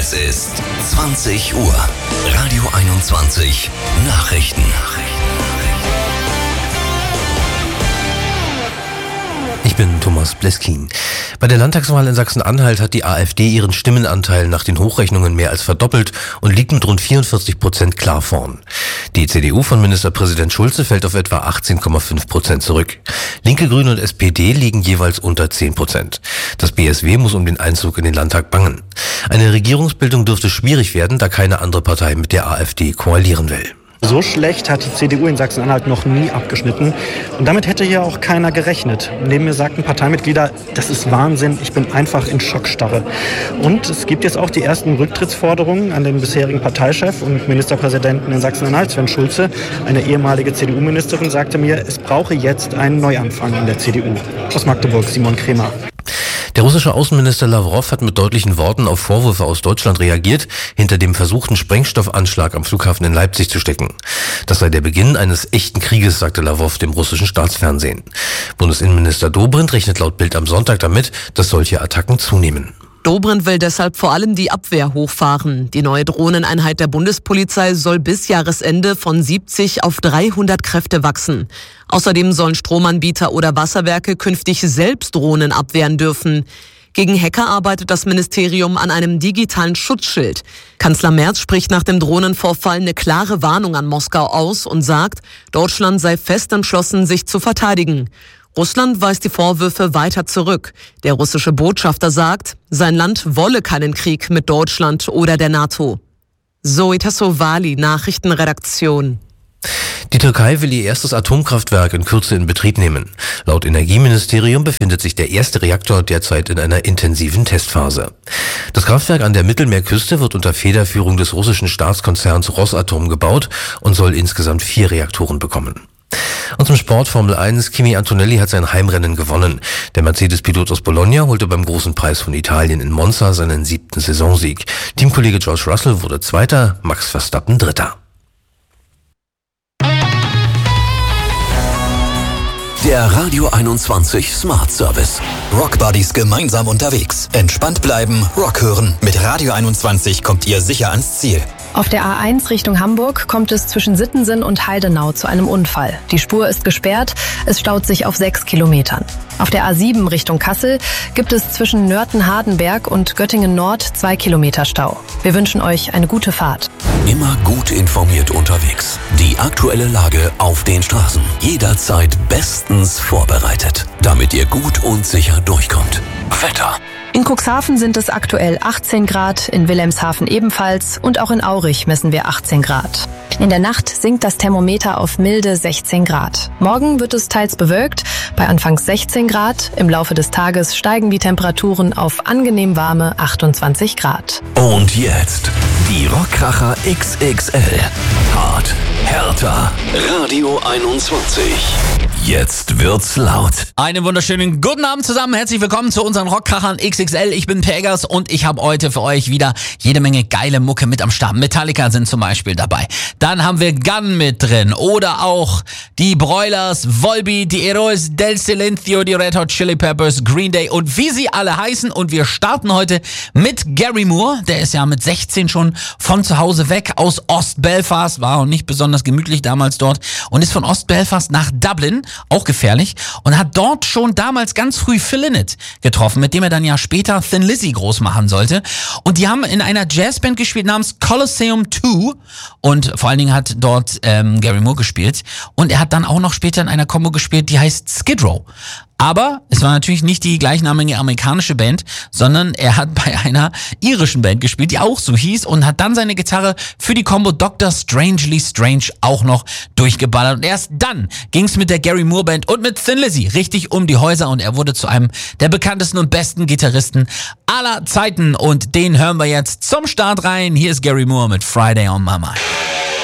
Es ist 20 Uhr. Radio 21 Nachrichten. Ich bin Thomas Bleskin. Bei der Landtagswahl in Sachsen-Anhalt hat die AfD ihren Stimmenanteil nach den Hochrechnungen mehr als verdoppelt und liegt mit rund 44% klar vorn. Die CDU von Ministerpräsident Schulze fällt auf etwa 18,5% zurück. Linke, Grüne und SPD liegen jeweils unter 10%. Das BSW muss um den Einzug in den Landtag bangen. Eine Regierungsbildung dürfte schwierig werden, da keine andere Partei mit der AfD koalieren will. So schlecht hat die CDU in Sachsen-Anhalt noch nie abgeschnitten. Und damit hätte hier auch keiner gerechnet. Neben mir sagten Parteimitglieder, das ist Wahnsinn, ich bin einfach in Schockstarre. Und es gibt jetzt auch die ersten Rücktrittsforderungen an den bisherigen Parteichef und Ministerpräsidenten in Sachsen-Anhalt, Sven Schulze. Eine ehemalige CDU-Ministerin sagte mir, es brauche jetzt einen Neuanfang in der CDU. Aus Magdeburg, Simon Kremer. Der russische Außenminister Lavrov hat mit deutlichen Worten auf Vorwürfe aus Deutschland reagiert, hinter dem versuchten Sprengstoffanschlag am Flughafen in Leipzig zu stecken. Das sei der Beginn eines echten Krieges, sagte Lavrov dem russischen Staatsfernsehen. Bundesinnenminister Dobrindt rechnet laut Bild am Sonntag damit, dass solche Attacken zunehmen. Dobrindt will deshalb vor allem die Abwehr hochfahren. Die neue Drohneneinheit der Bundespolizei soll bis Jahresende von 70 auf 300 Kräfte wachsen. Außerdem sollen Stromanbieter oder Wasserwerke künftig selbst Drohnen abwehren dürfen. Gegen Hacker arbeitet das Ministerium an einem digitalen Schutzschild. Kanzler Merz spricht nach dem Drohnenvorfall eine klare Warnung an Moskau aus und sagt, Deutschland sei fest entschlossen, sich zu verteidigen. Russland weist die Vorwürfe weiter zurück. Der russische Botschafter sagt, sein Land wolle keinen Krieg mit Deutschland oder der NATO. Zoe Tassovali, Nachrichtenredaktion. Die Türkei will ihr erstes Atomkraftwerk in Kürze in Betrieb nehmen. Laut Energieministerium befindet sich der erste Reaktor derzeit in einer intensiven Testphase. Das Kraftwerk an der Mittelmeerküste wird unter Federführung des russischen Staatskonzerns Rosatom gebaut und soll insgesamt 4 Reaktoren bekommen. Und zum Sport Formel 1. Kimi Antonelli hat sein Heimrennen gewonnen. Der Mercedes-Pilot aus Bologna holte beim großen Preis von Italien in Monza seinen 7. Saisonsieg. Teamkollege George Russell wurde Zweiter, Max Verstappen Dritter. Der Radio 21 Smart Service. Rock Buddies gemeinsam unterwegs. Entspannt bleiben, Rock hören. Mit Radio 21 kommt ihr sicher ans Ziel. Auf der A1 Richtung Hamburg kommt es zwischen Sittensen und Heidenau zu einem Unfall. Die Spur ist gesperrt, es staut sich auf 6 Kilometern. Auf der A7 Richtung Kassel gibt es zwischen Nörten-Hardenberg und Göttingen-Nord 2 Kilometer Stau. Wir wünschen euch eine gute Fahrt. Immer gut informiert unterwegs. Die aktuelle Lage auf den Straßen. Jederzeit bestens vorbereitet, damit ihr gut und sicher durchkommt. Wetter. In Cuxhaven sind es aktuell 18 Grad, in Wilhelmshaven ebenfalls und auch in Aurich messen wir 18 Grad. In der Nacht sinkt das Thermometer auf milde 16 Grad. Morgen wird es teils bewölkt, bei anfangs 16 Grad. Im Laufe des Tages steigen die Temperaturen auf angenehm warme 28 Grad. Und jetzt die Rockkracher XXL. Hart, härter, Radio 21. Jetzt wird's laut. Einen wunderschönen guten Abend zusammen. Herzlich willkommen zu unseren Rockkrachern XXL. Ich bin Pegas und ich habe heute für euch wieder jede Menge geile Mucke mit am Start. Metallica sind zum Beispiel dabei. Dann haben wir Gun mit drin oder auch die Broilers, Volbeat, die Heroes del Silencio, die Red Hot Chili Peppers, Green Day und wie sie alle heißen. Und wir starten heute mit Gary Moore. Der ist ja mit 16 schon von zu Hause weg aus Ost-Belfast. War auch nicht besonders gemütlich damals dort und ist von Ost-Belfast nach Dublin. Auch gefährlich. Und hat dort schon damals ganz früh Phil Lynott getroffen, mit dem er dann ja später Thin Lizzy groß machen sollte. Und die haben in einer Jazzband gespielt namens Colosseum 2. Und vor allen Dingen hat dort Gary Moore gespielt. Und er hat dann auch noch später in einer Combo gespielt, die heißt Skid Row. Aber es war natürlich nicht die gleichnamige amerikanische Band, sondern er hat bei einer irischen Band gespielt, die auch so hieß und hat dann seine Gitarre für die Combo Dr. Strangely Strange auch noch durchgeballert. Und erst dann ging's mit der Gary Moore Band und mit Thin Lizzy richtig um die Häuser und er wurde zu einem der bekanntesten und besten Gitarristen aller Zeiten. Und den hören wir jetzt zum Start rein. Hier ist Gary Moore mit Friday on My Mind.